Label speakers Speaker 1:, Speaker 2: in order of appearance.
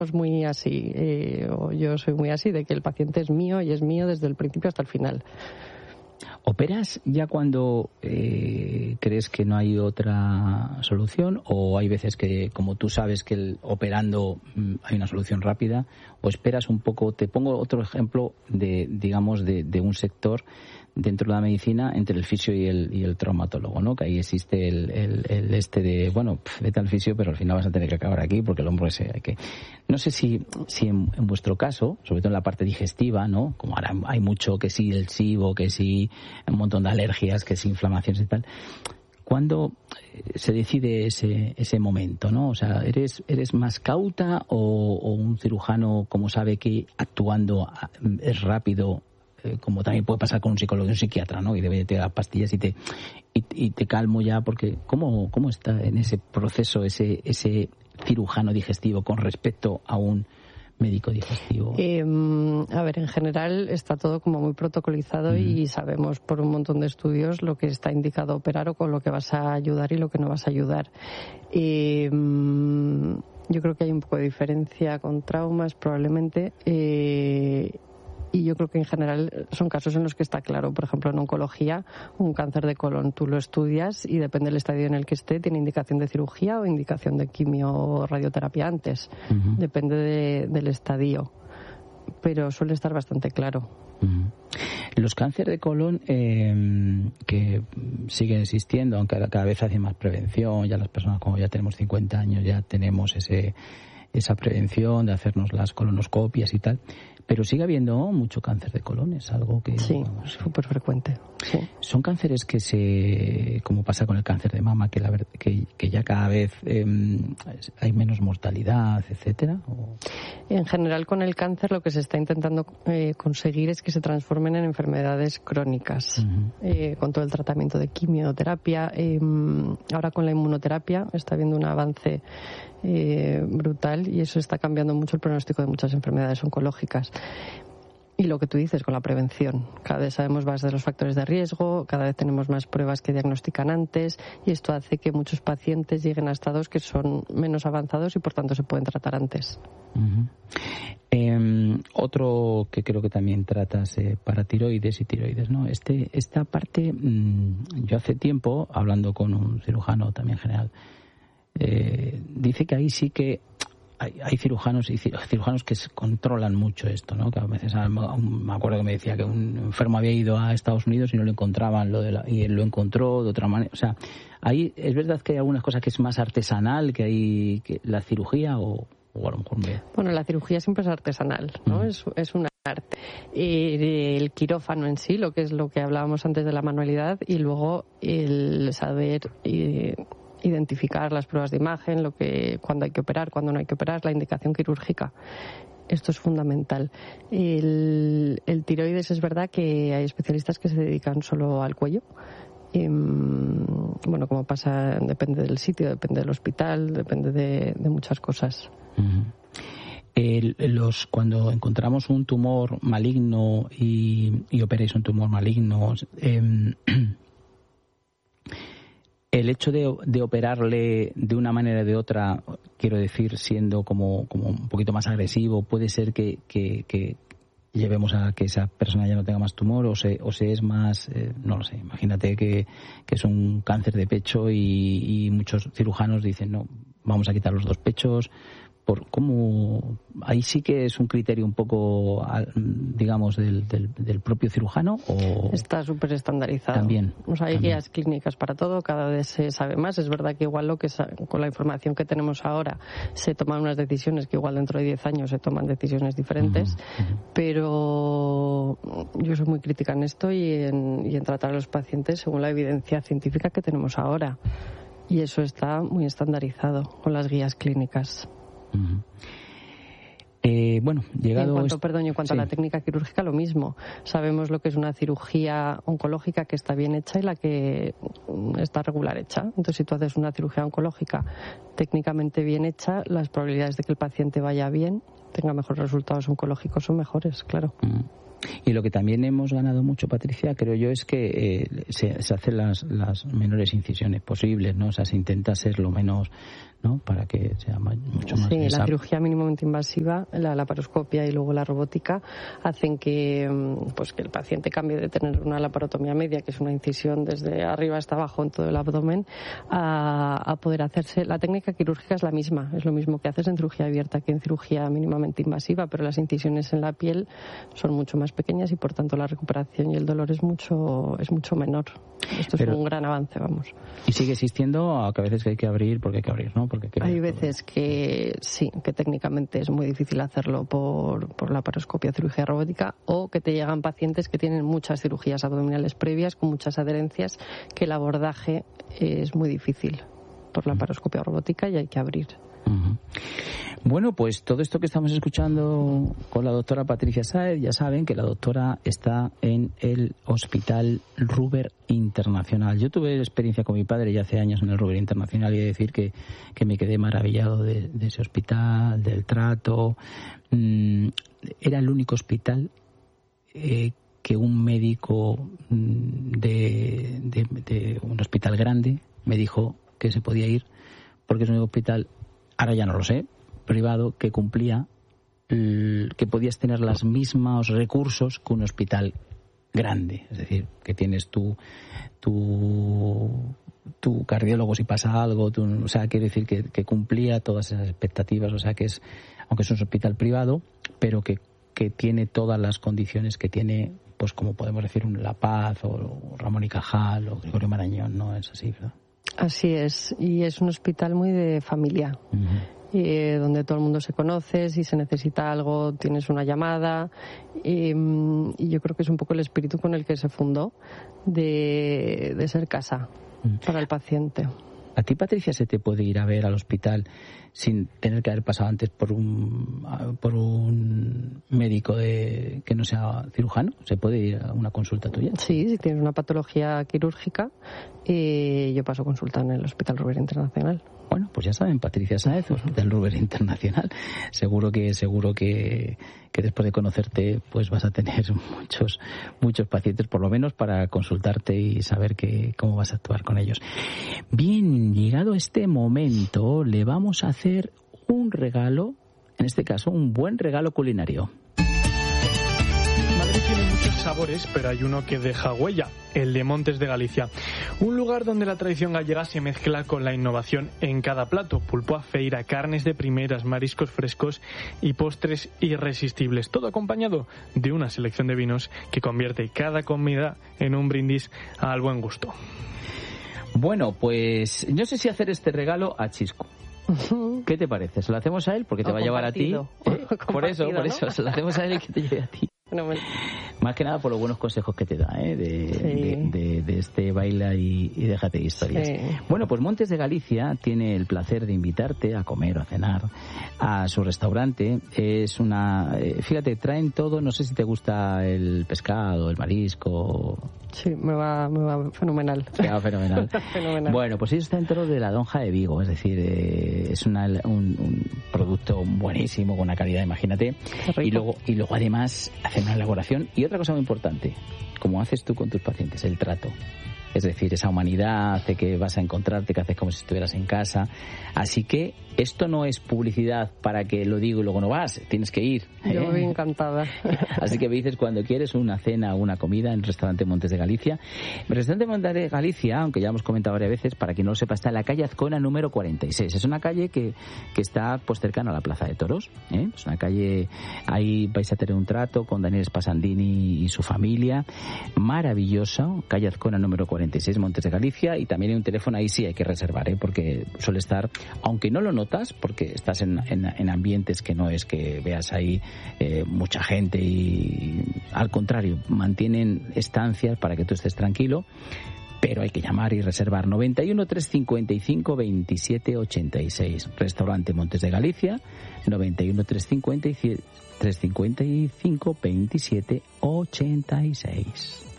Speaker 1: muy así, o yo soy muy así, de que el paciente es mío y es mío desde el principio hasta el final.
Speaker 2: ¿Operas ya cuando crees que no hay otra solución, o hay veces que, como tú sabes que operando hay una solución rápida, o esperas un poco? Te pongo otro ejemplo de un sector dentro de la medicina entre el fisio y el traumatólogo, ¿no? Que ahí existe vete al fisio, pero al final vas a tener que acabar aquí porque el hombro hay que... No sé si en vuestro caso, sobre todo en la parte digestiva, ¿no? Como ahora hay mucho que sí el SIBO, que sí un montón de alergias, que sí inflamaciones y tal. ¿Cuándo se decide ese momento, no? O sea, ¿eres más cauta o un cirujano como sabe que actuando es rápido, como también puede pasar con un psicólogo y un psiquiatra, ¿no? Y debe te dar pastillas y te calmo ya, porque ¿cómo está en ese proceso ese cirujano digestivo con respecto a un médico digestivo?
Speaker 1: A ver, en general está todo como muy protocolizado y sabemos por un montón de estudios lo que está indicado operar o con lo que vas a ayudar y lo que no vas a ayudar. Yo creo que hay un poco de diferencia con traumas probablemente. Y yo creo que en general son casos en los que está claro. Por ejemplo, en oncología, un cáncer de colon, tú lo estudias y depende del estadio en el que esté, tiene indicación de cirugía o indicación de quimio o radioterapia antes. Depende del estadio. Pero suele estar bastante claro.
Speaker 2: Los cánceres de colon que siguen existiendo, aunque cada vez hace más prevención, ya las personas como ya tenemos 50 años ya tenemos esa prevención de hacernos las colonoscopias y tal, pero sigue habiendo mucho cáncer de colon, es algo que...
Speaker 1: Sí, súper frecuente. Sí.
Speaker 2: Son cánceres que como pasa con el cáncer de mama, que ya cada vez hay menos mortalidad, etcétera.
Speaker 1: En general, con el cáncer lo que se está intentando conseguir es que se transformen en enfermedades crónicas, con todo el tratamiento de quimioterapia. Ahora con la inmunoterapia está habiendo un avance brutal y eso está cambiando mucho el pronóstico de muchas enfermedades oncológicas. Y lo que tú dices con la prevención, cada vez sabemos más de los factores de riesgo, cada vez tenemos más pruebas que diagnostican antes y esto hace que muchos pacientes lleguen a estados que son menos avanzados y por tanto se pueden tratar antes.
Speaker 2: Otro que creo que también tratas, paratiroides y tiroides, ¿no? Esta parte, yo hace tiempo, hablando con un cirujano también general, dice que ahí sí que hay cirujanos que controlan mucho esto, ¿no? Que a veces me acuerdo que me decía que un enfermo había ido a Estados Unidos y no lo encontraban y él lo encontró de otra manera. O sea, ahí es verdad que hay algunas cosas que es más artesanal que la cirugía o a lo mejor
Speaker 1: Bueno, la cirugía siempre es artesanal, ¿no? Es un arte. El quirófano en sí, lo que hablábamos antes de la manualidad, y luego el saber identificar las pruebas de imagen, cuándo hay que operar, cuándo no hay que operar, la indicación quirúrgica. Esto es fundamental. El tiroides es verdad que hay especialistas que se dedican solo al cuello. Bueno, como pasa, depende del sitio, depende del hospital, depende de muchas cosas.
Speaker 2: Cuando encontramos un tumor maligno y operáis un tumor maligno, el hecho de operarle de una manera o de otra, quiero decir, siendo como un poquito más agresivo, puede ser que llevemos a que esa persona ya no tenga más tumor o se es más, no lo sé, imagínate que es un cáncer de pecho y muchos cirujanos dicen, no, vamos a quitar los dos pechos. Ahí sí que es un criterio un poco, digamos, del propio cirujano, o
Speaker 1: está súper estandarizado.
Speaker 2: También.
Speaker 1: O sea, hay guías clínicas para todo, cada vez se sabe más. Es verdad que igual con la información que tenemos ahora se toman unas decisiones que igual dentro de 10 años se toman decisiones diferentes, pero yo soy muy crítica en esto y en tratar a los pacientes según la evidencia científica que tenemos ahora. Y eso está muy estandarizado con las guías clínicas.
Speaker 2: Bueno, llegado
Speaker 1: en cuanto a la técnica quirúrgica, lo mismo. Sabemos lo que es una cirugía oncológica que está bien hecha y la que está regular hecha. Entonces, si tú haces una cirugía oncológica técnicamente bien hecha, las probabilidades de que el paciente vaya bien, tenga mejores resultados oncológicos son mejores, claro.
Speaker 2: Y lo que también hemos ganado mucho, Patricia, creo yo, es que se hacen las menores incisiones posibles, ¿no? O sea, se intenta ser lo menos, ¿no? Para que sea mucho más.
Speaker 1: Sí, la cirugía mínimamente invasiva, la laparoscopia y luego la robótica hacen que el paciente cambie de tener una laparotomía media, que es una incisión desde arriba hasta abajo en todo el abdomen, a poder hacerse. La técnica quirúrgica es la misma, es lo mismo que haces en cirugía abierta que en cirugía mínimamente invasiva, pero las incisiones en la piel son mucho más pequeñas y por tanto la recuperación y el dolor es mucho menor. Esto es un gran avance, vamos.
Speaker 2: Y sigue existiendo, que a veces hay que abrir porque hay que abrir, ¿no?
Speaker 1: Hay veces que sí, que técnicamente es muy difícil hacerlo por laparoscopia, cirugía robótica, o que te llegan pacientes que tienen muchas cirugías abdominales previas con muchas adherencias, que el abordaje es muy difícil por laparoscopia robótica y hay que abrir.
Speaker 2: Uh-huh. Bueno, pues todo esto que estamos escuchando con la doctora Patricia Sáez, ya saben que la doctora está en el Hospital Ruber Internacional. Yo tuve experiencia con mi padre ya hace años en el Ruber Internacional y he de decir que me quedé maravillado de ese hospital, del trato. Era el único hospital que un médico de un hospital grande me dijo que se podía ir porque es un hospital, ahora ya no lo sé, privado, que cumplía, que podías tener los mismos recursos que un hospital grande. Es decir, que tienes tu cardiólogo si pasa algo, o sea, quiere decir que cumplía todas esas expectativas. O sea, que es, aunque es un hospital privado, pero que tiene todas las condiciones que tiene, pues como podemos decir, un La Paz o Ramón y Cajal o Gregorio Marañón, ¿no? Es así, ¿verdad?
Speaker 1: Así es, y es un hospital muy de familia. Uh-huh. Donde todo el mundo se conoce, si se necesita algo tienes una llamada, y yo creo que es un poco el espíritu con el que se fundó de ser casa para el paciente.
Speaker 2: ¿A ti, Patricia, se te puede ir a ver al hospital sin tener que haber pasado antes por un médico que no sea cirujano? ¿Se puede ir a una consulta tuya?
Speaker 1: Sí, si tienes una patología quirúrgica, yo paso consulta en el Hospital Ruber Internacional.
Speaker 2: Bueno, pues ya saben, Patricia Sáez, Hospital Ruber Internacional. Seguro que después de conocerte, pues vas a tener muchos pacientes, por lo menos para consultarte y saber cómo vas a actuar con ellos. Bien, llegado este momento, le vamos a hacer un regalo, en este caso, un buen regalo culinario.
Speaker 3: Madrid tiene muchos sabores, pero hay uno que deja huella, el de Montes de Galicia. Un lugar donde la tradición gallega se mezcla con la innovación en cada plato. Pulpo a feira, carnes de primeras, mariscos frescos y postres irresistibles. Todo acompañado de una selección de vinos que convierte cada comida en un brindis al buen gusto.
Speaker 2: Bueno, pues no sé si hacer este regalo a Chisco. ¿Qué te parece? ¿Se lo hacemos a él? Porque te va a llevar a ti. Por eso, ¿no? Se lo hacemos a él y que te lleve a ti. Más que nada por los buenos consejos que te da, de este baila y déjate de historias. Sí. Bueno, pues Montes de Galicia tiene el placer de invitarte a comer o a cenar a su restaurante. Es fíjate, traen todo, no sé si te gusta el pescado, el marisco.
Speaker 1: Sí, me va fenomenal.
Speaker 2: Me va fenomenal. Fenomenal. Bueno, pues ellos están dentro de la Lonja de Vigo, es decir, es un producto buenísimo, con una calidad, imagínate. Y luego además hacen una elaboración. Y otra cosa muy importante, como haces tú con tus pacientes, el trato. Es decir, esa humanidad hace que vas a encontrarte, que haces como si estuvieras en casa. Así que esto no es publicidad para que lo digo y luego no vas, tienes que ir.
Speaker 1: Yo voy encantada.
Speaker 2: Así que me dices cuando quieres una cena o una comida en el restaurante Montes de Galicia. El restaurante Montes de Galicia, aunque ya hemos comentado varias veces, para quien no lo sepa, está en la calle Azcona número 46. Es una calle que está pues cercana a la Plaza de Toros. Es una calle, ahí vais a tener un trato con Daniel Spasandini y su familia. Maravillosa, calle Azcona número 46, Montes de Galicia, y también hay un teléfono, ahí sí hay que reservar, porque suele estar, aunque no lo notas, porque estás en ambientes que no es que veas ahí mucha gente, y al contrario, mantienen estancias para que tú estés tranquilo, pero hay que llamar y reservar. 91 355 27 86, restaurante Montes de Galicia, 91 355 27 86.